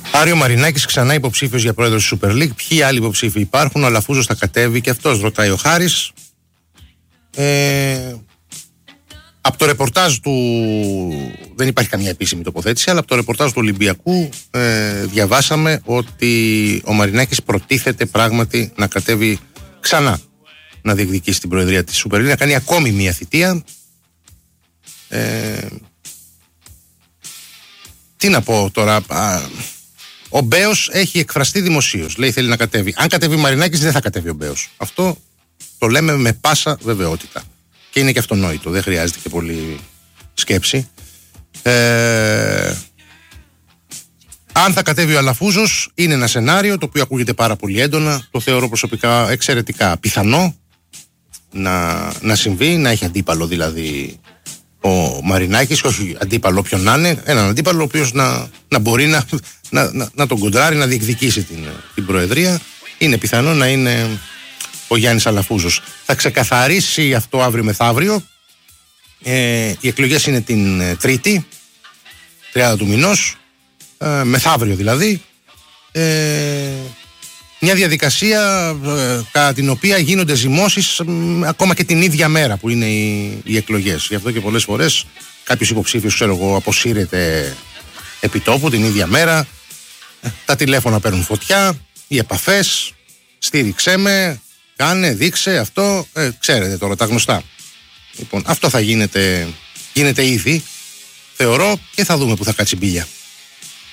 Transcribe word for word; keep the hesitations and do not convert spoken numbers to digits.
Άριο Μαρινάκης ξανά υποψήφιος για πρόεδρος της Super League. Ποιοι άλλοι υποψήφοι υπάρχουν? Ο Αλαφούζος θα κατέβει και αυτός, ρωτάει ο Χάρης. Ε, από το ρεπορτάζ του, δεν υπάρχει καμία επίσημη τοποθέτηση, αλλά από το ρεπορτάζ του Ολυμπιακού ε, διαβάσαμε ότι ο Μαρινάκης προτίθεται πράγματι να κατέβει ξανά να διεκδικήσει την προεδρία της Super League, να κάνει ακόμη μία θητεία. Ε, τι να πω τώρα, α, ο Μπέος έχει εκφραστεί δημοσίως, λέει θέλει να κατέβει. Αν κατέβει ο Μαρινάκης δεν θα κατέβει ο Μπέος. Αυτό το λέμε με πάσα βεβαιότητα. Και είναι και αυτονόητο, δεν χρειάζεται και πολύ σκέψη. Ε, αν θα κατέβει ο Αλαφούζος, είναι ένα σενάριο το οποίο ακούγεται πάρα πολύ έντονα. Το θεωρώ προσωπικά εξαιρετικά πιθανό να, να συμβεί, να έχει αντίπαλο δηλαδή ο Μαρινάκης, όχι αντίπαλο όποιον να είναι, έναν αντίπαλο ο οποίος να, να μπορεί να, να, να, να τον κοντράρει, να διεκδικήσει την, την προεδρία. Είναι πιθανό να είναι ο Γιάννης Αλαφούζος. Θα ξεκαθαρίσει αυτό αύριο μεθαύριο. Ε, οι εκλογές είναι την Τρίτη, τριάντα του μηνός, ε, μεθαύριο δηλαδή. Ε, μια διαδικασία ε, κατά την οποία γίνονται ζυμώσεις ε, ακόμα και την ίδια μέρα που είναι οι, οι εκλογές. Γι' αυτό και πολλές φορές κάποιος υποψήφιος, ξέρω εγώ, αποσύρεται επί τόπου την ίδια μέρα. Ε, τα τηλέφωνα παίρνουν φωτιά, οι επαφές, στήριξέ με, κάνε, δείξε αυτό, ε, ξέρετε τώρα τα γνωστά. Λοιπόν, αυτό θα γίνεται, γίνεται ήδη, θεωρώ, και θα δούμε που θα κάτσει μπίλια.